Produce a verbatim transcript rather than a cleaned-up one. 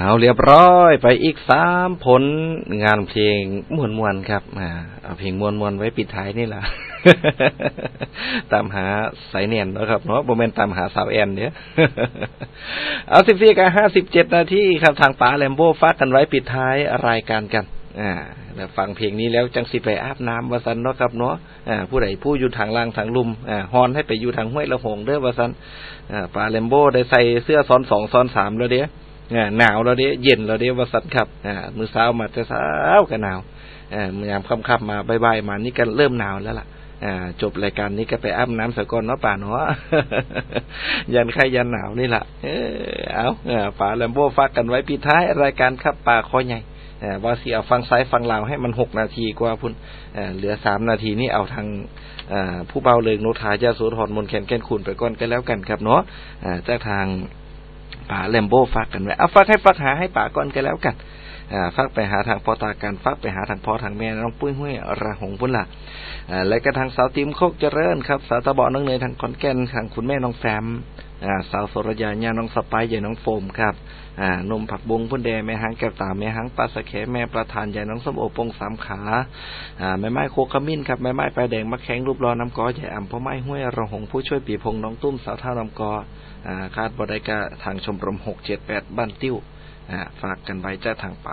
เอาเรียบร้อยไปอีกสามผลงานเพลงม่วนๆครับอ่าเอาเพลงม่วนๆไว้ปิดท้ายนี่ล่ะ ตามหาสายเนียนนะครับเนาะบ่แม่นตามหาสาวแอนเด้อ เอา สิบสี่นาฬิกาห้าสิบเจ็ด นาทีครับทางป๋าแลมโบ้ฝากกันไว้ปิดท้ายรายการกันอ่าแล้วฟังเพลงนี้แล้วจังสิไปอาบน้ำว่าซั่นเนาะครับเนาะอ่าผู้ใดผู้อยู่ทางล่างทางลุ่มอ่าฮอนให้ไปอยู่ทางห้วยละหงเด้อว่าซั่นอ่าป๋าแลมโบ้ได้ใส่เสื้อซ้อนสองซ้อนสามแล้วเด้ออ่าหนาวแล้วเด้เย็นแล้วเด้ว่าซั่นครับอ่ามื้อเช้ามาแต่เช้าก็หนาวอ่ายามค่ำๆมาบ่ายๆมานี่ก็เริ่มหนาวแล้วล่ะอ่าจบรายการนี้ก็ไปอาบน้ำซะก่อนเนาะป่าเนาะ ยันไข้ยันหนาวนี่ล่ะเออเอาอ่าป๋าแลมโบ้ฝากกันไว้ปิดท้ายรายการครับป่าคอใหญ่อ่าว่าสิเอาฟังซ้ายฟังลาวให้มันหกนาทีกว่าพุ่นอ่าเหลือสามนาทีนี้เอาทางอ่าผู้เบาเลิงโนทายาโสธรมนต์แคนแก่นคูนไปก่อนก็แล้วกันครับเนาะอ่าจากทางป๋าแลมโบ้ฝากกันไว้เอาฝากให้ฝากหาให้ป๋าก่อนก็แล้วกันอ่าฝากไปหาทางพ่อตากันฝากไปหาทางพ่อทางแม่น้องปุ้ยห้วยระหงพุ่นล่ะอ่าและก็ทางสาวติมโคกเจริญครับสาวตะเบาะน้องเนยทางขอนแก่นทางคุณแม่น้องแฟมอ่าสาวโสระยาญาน้องสไปซ์ใหญ่น้องโฟมครับอ่านมผักบุ้งพุ่นแดแม่หางแก้วตาแม่หางปลาสะแขแม่ประธานใหญ่น้องส้มโอปงสามขาอ่าแม่ไม้โคขมิ้นครับแม่ไม้ปลายแดงมะแข้งรูปรอน้ำกอใหญ่อ่ำพ่อไม้ห้วยระหงผู้ช่วยปีพงน้องตุ้มสาวท่าน้ำกออ่าคาดบ่ได้กะทางชมรมหก เจ็ด แปดบ้านติ้วอ่าฝากกันไว้จ้าทางป่า